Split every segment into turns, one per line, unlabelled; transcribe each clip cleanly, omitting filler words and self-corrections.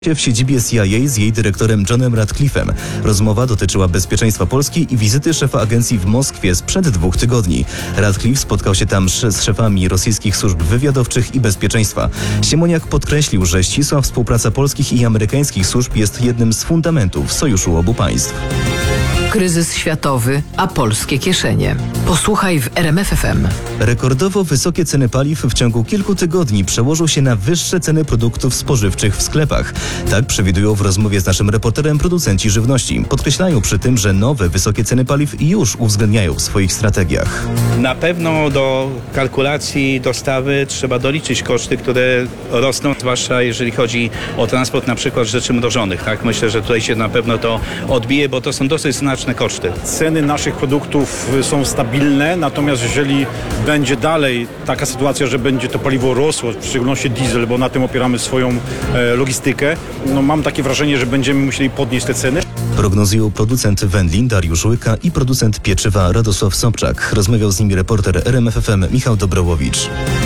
W siedzibie CIA z jej dyrektorem Johnem Ratcliffe'em. Rozmowa dotyczyła bezpieczeństwa Polski i wizyty szefa agencji w Moskwie sprzed 2 tygodni. Ratcliffe spotkał się tam z szefami rosyjskich służb wywiadowczych i bezpieczeństwa. Siemoniak podkreślił, że ścisła współpraca polskich i amerykańskich służb jest jednym z fundamentów sojuszu obu państw.
Kryzys światowy, a polskie kieszenie. Posłuchaj w RMF FM.
Rekordowo wysokie ceny paliw w ciągu kilku tygodni przełożą się na wyższe ceny produktów spożywczych w sklepach. Tak przewidują w rozmowie z naszym reporterem producenci żywności. Podkreślają przy tym, że nowe wysokie ceny paliw już uwzględniają w swoich strategiach.
Na pewno do kalkulacji dostawy trzeba doliczyć koszty, które rosną, zwłaszcza jeżeli chodzi o transport na przykład rzeczy mrożonych. Tak? Myślę, że tutaj się na pewno to odbije, bo to są dosyć znaczne koszty.
Ceny naszych produktów są stabilne, natomiast jeżeli będzie dalej taka sytuacja, że będzie to paliwo rosło, w szczególności diesel, bo na tym opieramy swoją logistykę, mam takie wrażenie, że będziemy musieli podnieść te ceny.
Prognozują producent wędlin Dariusz Łyka i producent pieczywa Radosław Sobczak. Rozmawiał z nimi reporter RMF FM Michał Dobrołowicz.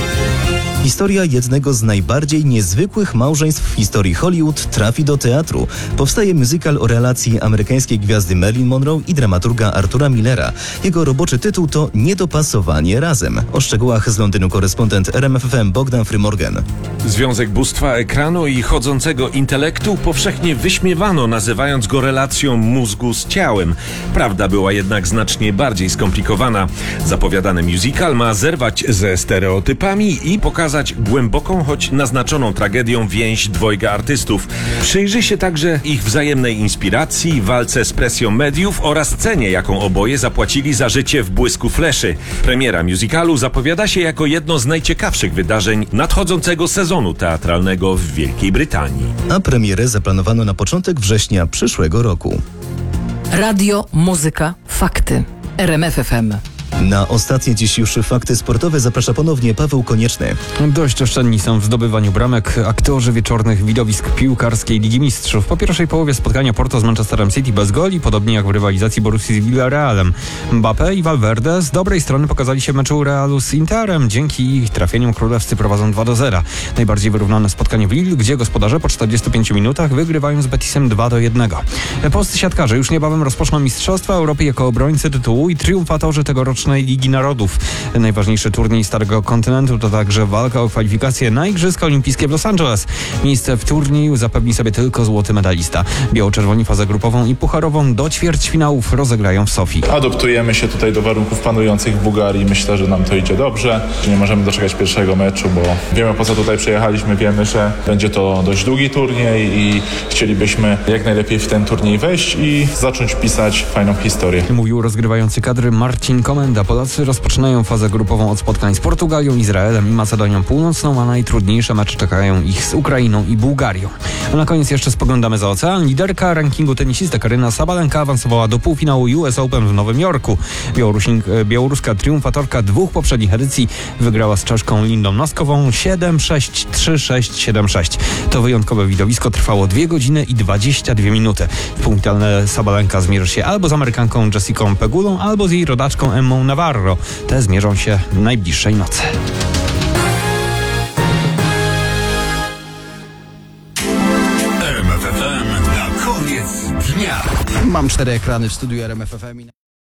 Historia jednego z najbardziej niezwykłych małżeństw w historii Hollywood trafi do teatru. Powstaje musical o relacji amerykańskiej gwiazdy Marilyn Monroe i dramaturga Artura Millera. Jego roboczy tytuł to Niedopasowanie razem. O szczegółach z Londynu korespondent RMF FM Bogdan Frymorgan.
Związek bóstwa ekranu i chodzącego intelektu powszechnie wyśmiewano, nazywając go relacją mózgu z ciałem. Prawda była jednak znacznie bardziej skomplikowana. Zapowiadany musical ma zerwać ze stereotypami i pokazać głęboką, choć naznaczoną tragedią więź dwojga artystów. Przyjrzy się także ich wzajemnej inspiracji, walce z presją mediów oraz cenie, jaką oboje zapłacili za życie w błysku fleszy. Premiera musicalu zapowiada się jako jedno z najciekawszych wydarzeń nadchodzącego sezonu teatralnego w Wielkiej Brytanii.
A premierę zaplanowano na początek września przyszłego roku.
Radio, muzyka, fakty. RMF FM.
Na ostatnie dziś już fakty sportowe zaprasza ponownie Paweł Konieczny.
Dość oszczędni są w zdobywaniu bramek aktorzy wieczornych widowisk piłkarskiej Ligi Mistrzów. Po pierwszej połowie spotkania Porto z Manchesterem City bez goli, podobnie jak w rywalizacji Borussii z Villarrealem. Mbappé i Valverde z dobrej strony pokazali się w meczu Realu z Interem. Dzięki ich trafieniom królewscy prowadzą 2-0. Najbardziej wyrównane spotkanie w Lille, gdzie gospodarze po 45 minutach wygrywają z Betisem 2-1. Polscy siatkarze już niebawem rozpoczną Mistrzostwa Europy jako obrońcy tytułu i triumfatorzy tegorocznej Ligi Narodów. Najważniejszy turniej Starego Kontynentu to także walka o kwalifikacje na Igrzyska Olimpijskie w Los Angeles. Miejsce w turnieju zapewni sobie tylko złoty medalista. Biało-czerwoni fazę grupową i pucharową do ćwierćfinałów rozegrają w Sofii.
Adoptujemy się tutaj do warunków panujących w Bułgarii. Myślę, że nam to idzie dobrze. Nie możemy doczekać pierwszego meczu, bo wiemy, po co tutaj przyjechaliśmy. Wiemy, że będzie to dość długi turniej i chcielibyśmy jak najlepiej w ten turniej wejść i zacząć pisać fajną historię.
Mówił rozgrywający kadry Marcin Komenda. Polacy rozpoczynają fazę grupową od spotkań z Portugalią, Izraelem i Macedonią Północną, a najtrudniejsze mecze czekają ich z Ukrainą i Bułgarią. A na koniec jeszcze spoglądamy za ocean. Liderka rankingu tenisistek Aryna Sabalenka awansowała do półfinału US Open w Nowym Jorku. Białoruska triumfatorka 2 poprzednich edycji wygrała z Czeszką Lindą Noskową 7-6, 3-6, 7-6. To wyjątkowe widowisko trwało 2 godziny i 22 minuty. W półfinale Sabalenka zmierzy się albo z Amerykanką Jessicą Pegulą, albo z jej rodaczką Emmą Navarro. Te zmierzą się najbliższej nocy.
RMF FM na koniec dnia.
Mam 4 ekrany w studiu RMF FM.